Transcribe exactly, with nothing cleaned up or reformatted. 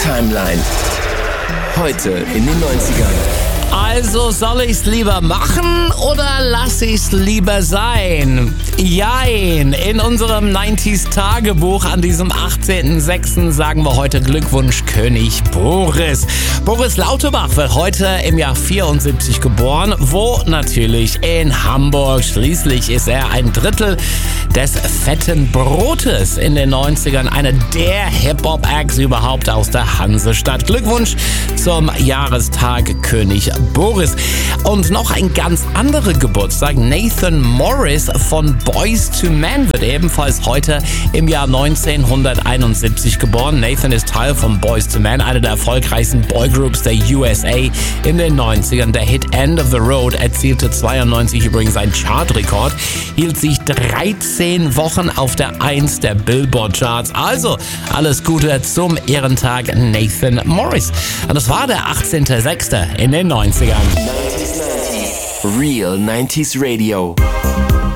Timeline. Heute in den neunzigern. Also soll ich's lieber machen oder lass ich's lieber sein? Jein, in unserem neunziger-Tagebuch an diesem achtzehnten sechsten sagen wir heute Glückwunsch König Boris. Boris Lauterbach wird heute im Jahr vierundsiebzig geboren, wo natürlich in Hamburg. Schließlich ist er ein Drittel des fetten Brotes in den neunzigern, einer der Hip-Hop-Acts überhaupt aus der Hansestadt. Glückwunsch zum Jahrestag König Boris. Und noch ein ganz anderer Geburtstag. Nathan Morris von Boyz two Men wird ebenfalls heute im Jahr neunzehnhunderteinundsiebzig geboren. Nathan ist Teil von Boyz two Men, einer der erfolgreichsten Boygroups der U S A in den neunzigern. Der Hit End of the Road erzielte zweiundneunzig übrigens einen Chartrekord, hielt sich dreizehn Wochen auf der eins der Billboard-Charts. Also alles Gute zum Ehrentag Nathan Morris. Und das war der achtzehnte sechste in den neunzigern. Real nineties Radio.